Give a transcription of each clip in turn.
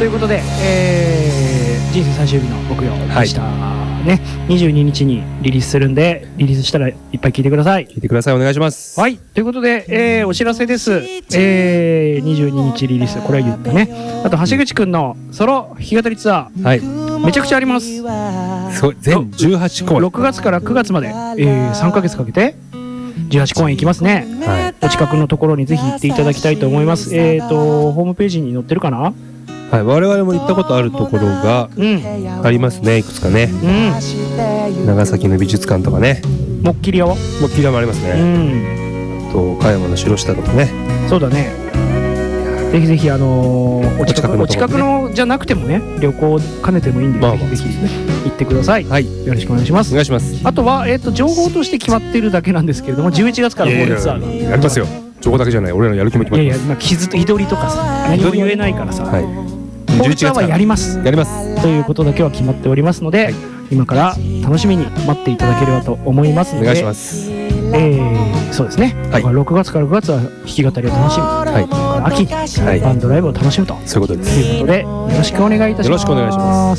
いうことで、人生最終日の木曜でした、ね、22日にリリースするんで、リリースしたらいっぱい聞いてください。 聞いてください。お願いします。 はい、ということで、お知らせです。22日リリース、これは言ったね。あと橋口くんのソロ弾き語りツアー、はい、めちゃくちゃあります。 全18公演、 6月から9月まで、3ヶ月かけて18公演行きますね、はい、お近くのところにぜひ行っていただきたいと思います。ホームページに載ってるかな。 はい、我々も行ったことあるところがありますね、いくつかね、長崎の美術館とかね、 もっきり屋もありますね、と岡山の城下とかね。 そうだね、ぜひぜひお近くのじゃなくてもね、旅行兼ねてもいいんで、ぜひぜひ行ってください、はい、よろしくお願いします。 お願いします。 あとは、情報として決まってるだけなんですけれども、11月からホールツアーがやりますよ。情報だけじゃない、俺らのやる気も決まってます。 いやいや、傷と日取りとかさ、何も言えないからさ、はい、ホールツアーはやりますということだけは決まっておりますので、はい、今から楽しみに待っていただければと思いますので、 お願いします。 そうですね、はい、6月から9月は弾き語りを楽しむ、はい、秋、はい、バンドライブを楽しむと、そういうことです。ということでよろしくお願いいたします。よろしくお願いします。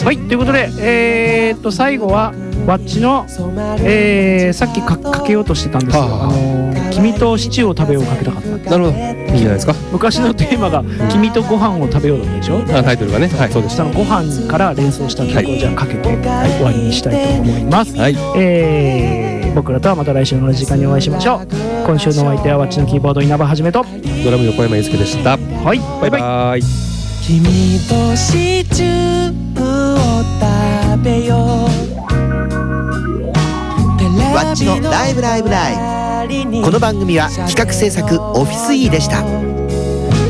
はい、ということで、最後はワッチの、さっきかけようとしてたんですよ、君とシチューを食べようかけたかった。 なるほど、いいじゃないですか。 昔のテーマが君とご飯を食べようだったでしょ、 タイトルがね、はい、そうでした。 ご飯から連想した曲をじゃあかけて、はい、終わりにしたいと思います。はい、僕らとはまた来週の同じ時間にお会いしましょう。今週のお相手はワッチのキーボード稲葉はじめとドラム横山祐介でした。 はい、バイバイ。 君とシチューを食べよう。 ワッチのライブライブライブ。この番組は企画制作オフィス E でした。